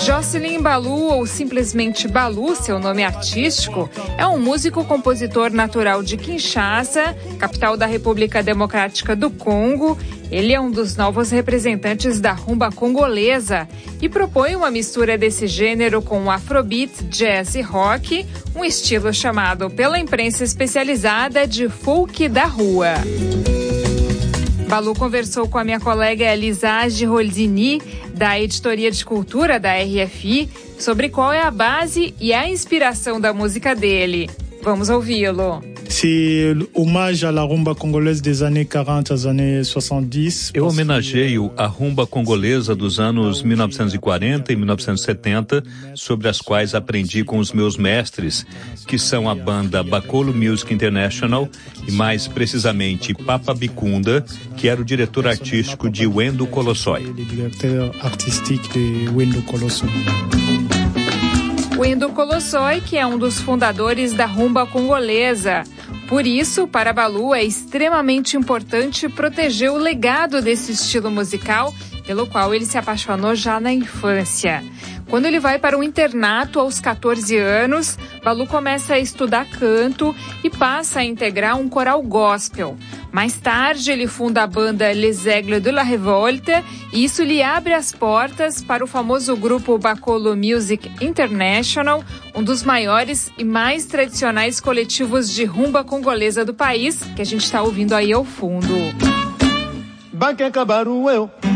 Jocelyn Balu, ou simplesmente Balu, seu nome artístico, é um músico-compositor natural de Kinshasa, capital da República Democrática do Congo. Ele é um dos novos representantes da rumba congolesa e propõe uma mistura desse gênero com afrobeat, jazz e rock, um estilo chamado pela imprensa especializada de folk da rua. Balu conversou com a minha colega Lisage Roldini, da Editoria de Cultura da RFI, sobre qual é a base e a inspiração da música dele. Vamos ouvi-lo. C'est hommage à la rumba congolaise des années 40 às années 70. Eu homenageio a rumba congolesa dos anos 1940 e 1970, sobre as quais aprendi com os meus mestres, que são a banda Bakolo Music International e, mais precisamente, Papa Bikunda, que era o diretor artístico de Wendo Colossoi. Wendo Colossoi, que é um dos fundadores da rumba congolesa. Por isso, para Balu, é extremamente importante proteger o legado desse estilo musical, pelo qual ele se apaixonou já na infância. Quando ele vai para o internato aos 14 anos, Balu começa a estudar canto e passa a integrar um coral gospel. Mais tarde, ele funda a banda Les Aigles de la Révolte e isso lhe abre as portas para o famoso grupo Bakolo Music International, um dos maiores e mais tradicionais coletivos de rumba congolesa do país, que a gente está ouvindo aí ao fundo.